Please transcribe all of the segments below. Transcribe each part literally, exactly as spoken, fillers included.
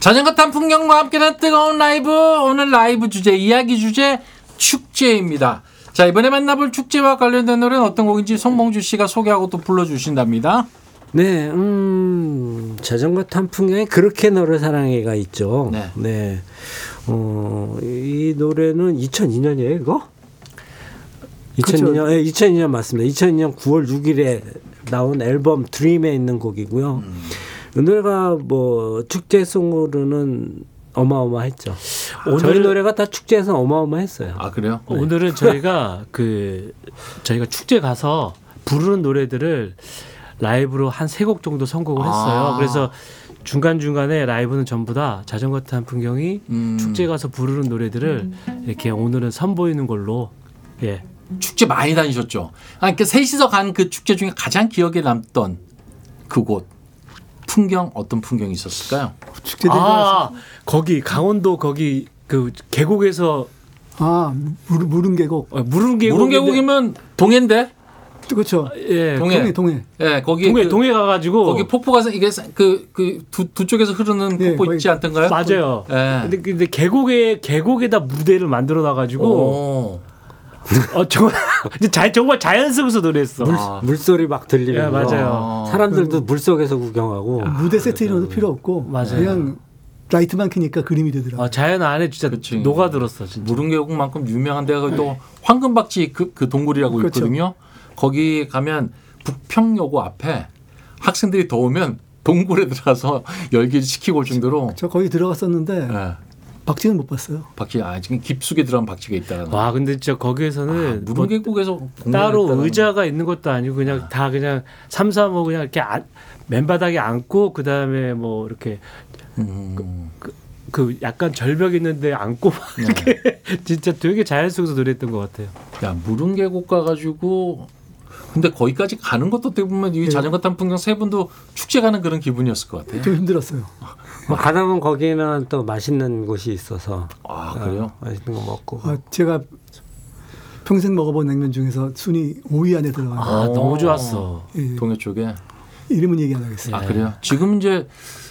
자전거 탄 풍경과 함께하는 뜨거운 라이브. 오늘 라이브 주제, 이야기 주제 축제입니다. 자, 이번에 만나볼 축제와 관련된 노래는 어떤 곡인지 송봉주 씨가 소개하고 또 불러주신답니다. 네, 음, 자전거 탄 풍경에 그렇게 너를 사랑해가 있죠. 네. 네. 어, 이 노래는 이천이 년이에요, 이거? 이천이 년, 네, 이천이 년 맞습니다. 이천이 년 구월 육일에 나온 앨범 드림에 있는 곡이고요. 음. 이 노래가 뭐 축제송으로는 어마어마했죠. 오늘 저희 노래가 다 축제에서 어마어마했어요. 아, 그래요? 네. 오늘은 저희가 그 저희가 축제 가서 부르는 노래들을 라이브로 한 세 곡 정도 선곡을 했어요. 아. 그래서 중간 중간에 라이브는 전부 다 자전거 탄 풍경이 음. 축제 가서 부르는 노래들을 음. 이렇게 오늘은 선보이는 걸로. 예. 축제 많이 다니셨죠? 아, 그러니까 셋이서 간 그 축제 중에 가장 기억에 남던 그곳. 풍경 어떤 풍경이 있었을까요? 아, 거기 강원도 거기 그 계곡에서 아 무른, 무른 계곡. 어, 무른 계곡. 무른 계곡이면 동해인데. 그렇죠. 예, 동해, 동해, 동해. 예, 거기 동해, 그, 동해 가가지고 거기 폭포가 이게 그 그 두 두 쪽에서 흐르는 예, 폭포 있지 않던가요? 맞아요. 예. 근데 근데 계곡에 계곡에다 무대를 만들어 놔가지고. 어, 정말, 자, 정말 자연 속에서 노래했어. 물, 아. 물소리 막 들리고. 예, 맞아요. 사람들도 물 속에서 구경하고. 아, 무대 세트 이런 것도 필요 없고. 맞아요. 그냥 라이트만 켜니까 그림이 되더라고요. 어, 자연 안에 진짜 그치. 녹아들었어. 진짜. 무릉계곡만큼 유명한 데가 네. 또 황금박쥐 그, 그 동굴이라고 그렇죠. 있거든요. 거기 가면 북평여고 앞에 학생들이 더우면 동굴에 들어가서 열기를 식히고 올 정도로. 저 거기 들어갔었는데. 네. 박쥐는 못 봤어요. 박쥐 아 지금 깊숙이 들어간 박쥐가 있다는. 와 근데 진짜 거기에서는 아, 무릉계곡에서 뭐 따로 의자가 있는 것도 아니고 그냥 아. 다 그냥 삼삼오 그냥 이렇게 안, 맨바닥에 앉고 그 다음에 뭐 이렇게 음. 그, 그, 그 약간 절벽 있는데 앉고 네. 이렇게 진짜 되게 자연 속에서 노래했던 것 같아요. 야 무릉계곡 가가지고 근데 거기까지 가는 것도 어떻게 보면 이 네. 자전거 탄 풍경 세 분도 축제 가는 그런 기분이었을 것 같아요. 좀 힘들었어요. 뭐 가다 보면 거기는 또 맛있는 곳이 있어서. 아 그래요? 아, 맛있는 거 먹고. 아, 제가 평생 먹어본 냉면 중에서 순위 오 위 안에 들어가요. 아 너무 좋았어. 예. 동해 쪽에. 이름은 얘기 안 하겠습니다. 아 그래요? 지금 이제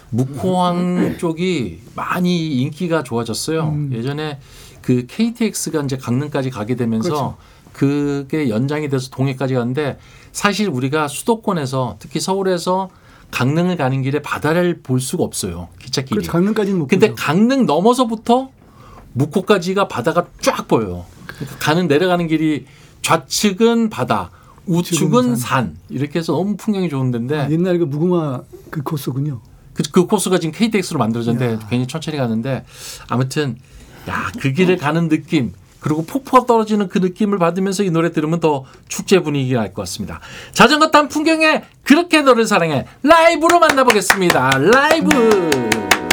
묵호항 쪽이 많이 인기가 좋아졌어요. 음. 예전에 그 케이티엑스가 이제 강릉까지 가게 되면서 그렇죠. 그게 연장이 돼서 동해까지 갔는데 사실 우리가 수도권에서 특히 서울에서 강릉을 가는 길에 바다를 볼 수가 없어요. 기찻길이. 그렇죠. 강릉까지는 못 근데 보죠. 강릉 넘어서부터 묵호까지가 바다가 쫙 보여요. 그러니까 가는 내려가는 길이 좌측은 바다, 우측은 산. 산 이렇게 해서 너무 풍경이 좋은 데인데 아, 옛날 그 무궁화 그 코스군요. 그, 그 코스가 지금 케이티엑스로 만들어졌는데 야. 괜히 천천히 가는데 아무튼 야, 그 길을 가는 느낌 그리고 폭포가 떨어지는 그 느낌을 받으면서 이 노래 들으면 더 축제 분위기가 날 것 같습니다. 자전거 탄 풍경에 그렇게 너를 사랑해 라이브로 만나보겠습니다. 라이브.